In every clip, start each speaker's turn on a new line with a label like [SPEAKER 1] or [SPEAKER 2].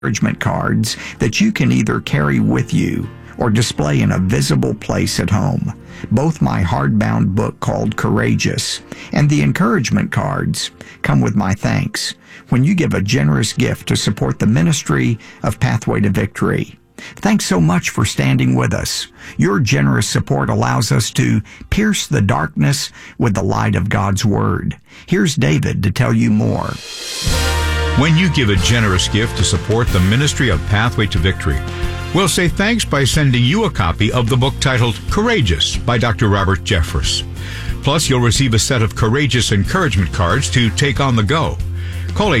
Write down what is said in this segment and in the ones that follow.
[SPEAKER 1] encouragement cards that you can either carry with you or display in a visible place at home. Both my hardbound book called Courageous and the encouragement cards come with my thanks when you give a generous gift to support the ministry of Pathway to Victory. Thanks so much for standing with us. Your generous support allows us to pierce the darkness with the light of God's Word. Here's David to tell you more.
[SPEAKER 2] When you give a generous gift to support the ministry of Pathway to Victory, we'll say thanks by sending you a copy of the book titled Courageous by Dr. Robert Jeffress. Plus, you'll receive a set of Courageous encouragement cards to take on the go. Call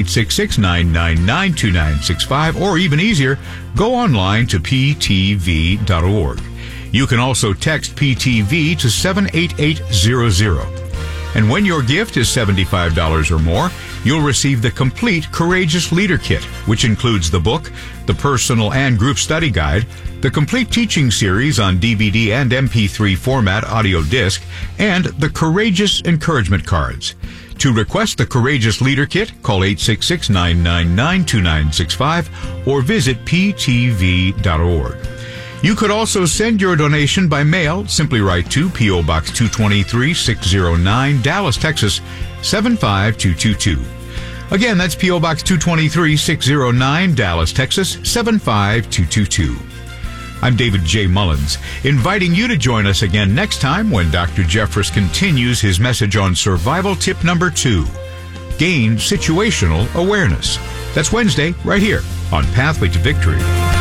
[SPEAKER 2] 866-999-2965, or even easier, go online to ptv.org. You can also text PTV to 78800. And when your gift is $75 or more, you'll receive the complete Courageous Leader Kit, which includes the book, the personal and group study guide, the complete teaching series on DVD and MP3 format audio disc, and the Courageous encouragement cards. To request the Courageous Leader Kit, call 866-999-2965 or visit ptv.org. You could also send your donation by mail. Simply write to P.O. Box 223, 609, Dallas, Texas, 75222. Again, that's P.O. Box 223, 609, Dallas, Texas, 75222. I'm David J. Mullins, inviting you to join us again next time when Dr. Jeffress continues his message on survival tip number 2, gain situational awareness. That's Wednesday, right here on Pathway to Victory.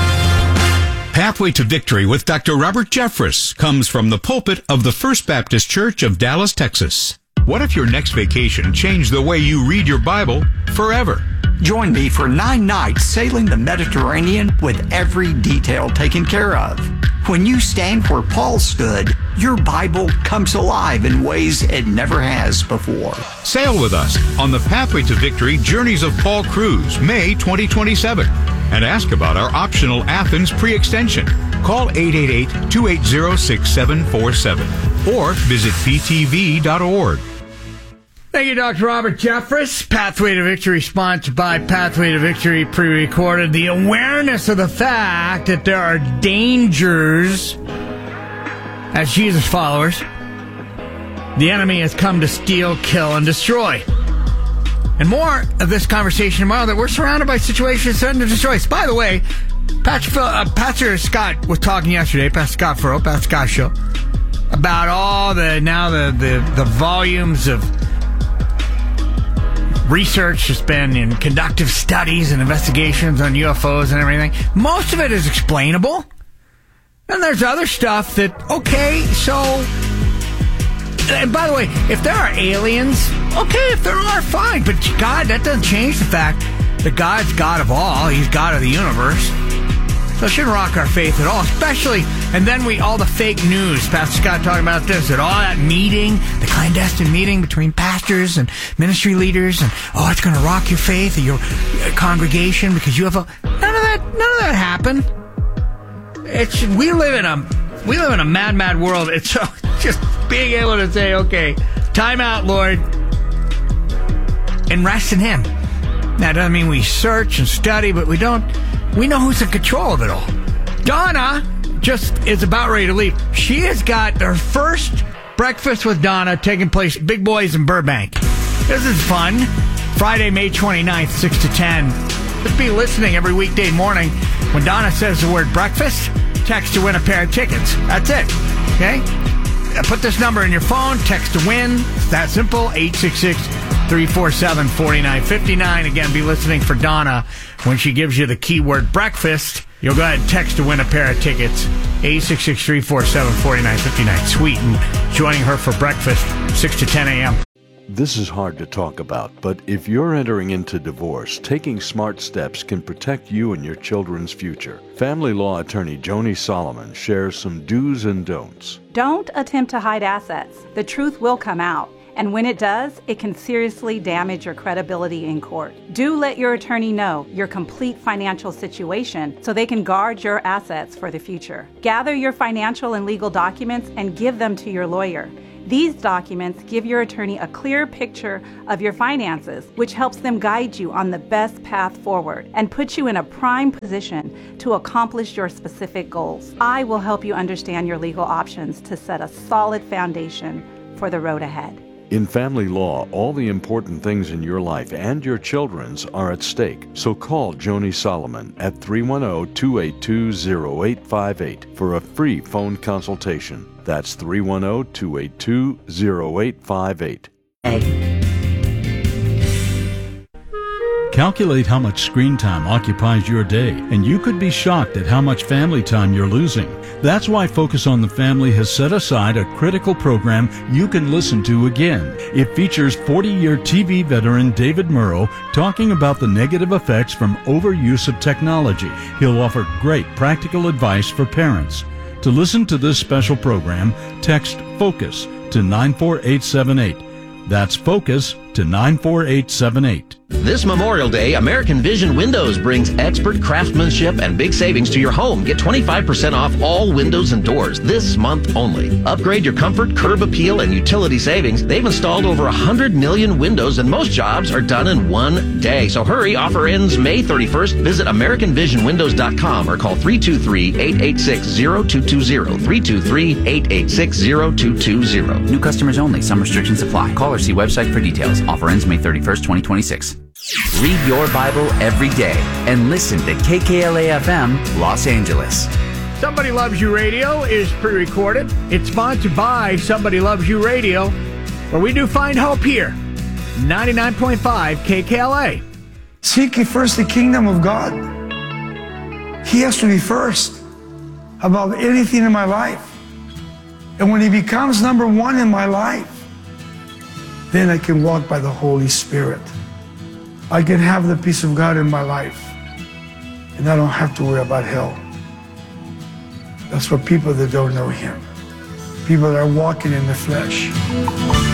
[SPEAKER 2] Pathway to Victory with Dr. Robert Jeffress comes from the pulpit of the First Baptist Church of Dallas, Texas. What if your next vacation changed the way you read your Bible forever?
[SPEAKER 1] Join me for 9 nights sailing the Mediterranean with every detail taken care of. When you stand where Paul stood, your Bible comes alive in ways it never has before.
[SPEAKER 2] Sail with us on the Pathway to Victory Journeys of Paul Cruise, May 2027. And ask about our optional Athens pre-extension. Call 888-280-6747 or visit ptv.org.
[SPEAKER 3] Thank you, Dr. Robert Jeffress. Pathway to Victory, sponsored by Pathway to Victory, pre-recorded. The awareness of the fact that there are dangers as Jesus followers. The enemy has come to steal, kill, and destroy. And more of this conversation tomorrow, that we're surrounded by situations threatening to destroy us. By the way, Pastor Scott was talking yesterday, Pastor Scott Furrow, Pastor Scott Show, about all the volumes of research that's been in conductive studies and investigations on UFOs and everything. Most of it is explainable. And there's other stuff that, okay, so... And by the way, if there are aliens, okay, if there are, fine. But God, that doesn't change the fact that God's God of all. He's God of the universe. So it shouldn't rock our faith at all, especially, and then all the fake news. Pastor Scott talking about this, that all that meeting, the clandestine meeting between pastors and ministry leaders, and, it's going to rock your faith or your congregation because you have none of that happened. We live in a mad world. It's so just being able to say, okay, time out, Lord, and rest in Him. That doesn't mean we search and study, but we know who's in control of it all. Donna just is about ready to leave. She has got her first breakfast with Donna taking place at Big Boys in Burbank. This is fun. Friday, May 29th, 6 to 10. Just be listening every weekday morning. When Donna says the word breakfast, text to win a pair of tickets. That's it. Okay? Put this number in your phone. Text to win. It's that simple. 866-347-4959. Again, be listening for Donna. When she gives you the keyword breakfast, you'll go ahead and text to win a pair of tickets. 866-347-4959. Sweet. And joining her for breakfast, 6 to 10 a.m.
[SPEAKER 4] This is hard to talk about, but if you're entering into divorce, taking smart steps can protect you and your children's future. Family law attorney Joni Solomon shares some do's and don'ts.
[SPEAKER 5] Don't attempt to hide assets. The truth will come out. And when it does, it can seriously damage your credibility in court. Do let your attorney know your complete financial situation so they can guard your assets for the future. Gather your financial and legal documents and give them to your lawyer. These documents give your attorney a clear picture of your finances, which helps them guide you on the best path forward and puts you in a prime position to accomplish your specific goals. I will help you understand your legal options to set a solid foundation for the road ahead.
[SPEAKER 4] In family law, all the important things in your life and your children's are at stake. So call Joni Solomon at 310-282-0858 for a free phone consultation. That's 310-282-0858.
[SPEAKER 6] Calculate how much screen time occupies your day, and you could be shocked at how much family time you're losing. That's why Focus on the Family has set aside a critical program you can listen to again. It features 40-year TV veteran David Murrow talking about the negative effects from overuse of technology. He'll offer great practical advice for parents. To listen to this special program, text FOCUS to 94878. That's FOCUS to 94878.
[SPEAKER 7] This Memorial Day, American Vision Windows brings expert craftsmanship and big savings to your home. Get 25% off all windows and doors this month only. Upgrade your comfort, curb appeal, and utility savings. They've installed over 100 million windows, and most jobs are done in one day. So hurry, offer ends May 31st. Visit AmericanVisionWindows.com or call 323-886-0220. 323-886-0220.
[SPEAKER 8] New customers only. Some restrictions apply. Call or see website for details. Offer ends May 31st, 2026. Read your Bible every day and listen to KKLA-FM Los Angeles.
[SPEAKER 3] Somebody Loves You Radio is pre-recorded. It's sponsored by Somebody Loves You Radio, where we do find hope here. 99.5 KKLA.
[SPEAKER 9] Seek ye first the kingdom of God. He has to be first above anything in my life. And when he becomes number one in my life, then I can walk by the Holy Spirit. I can have the peace of God in my life, and I don't have to worry about hell. That's for people that don't know him, people that are walking in the flesh.